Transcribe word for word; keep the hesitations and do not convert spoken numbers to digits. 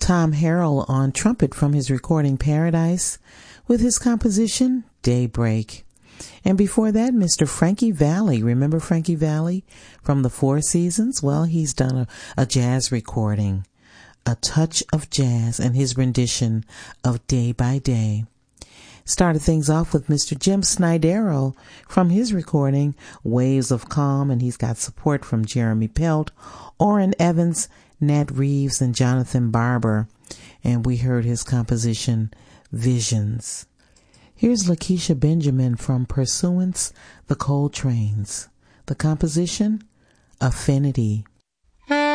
Tom Harrell on trumpet from his recording Paradise with his composition Daybreak. And before that, Mister Frankie Valli. Remember Frankie Valli from the Four Seasons? Well, he's done a, a jazz recording, A Touch of Jazz, and his rendition of Day by Day. Started things off with Mister Jim Snydero from his recording Waves of Calm, and he's got support from Jeremy Pelt, Orrin Evans, Nat Reeves, and Jonathan Barber. And we heard his composition Visions. Here's Lakeisha Benjamin from Pursuance, the Coltrane's. The composition, Affinity.